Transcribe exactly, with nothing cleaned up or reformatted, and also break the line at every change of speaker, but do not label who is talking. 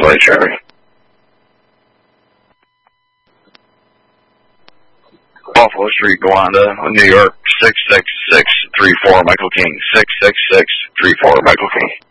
Lake Charlie. Buffalo Street, Gowanda, New York, six six six three four, Michael King, six six six three four, Michael King.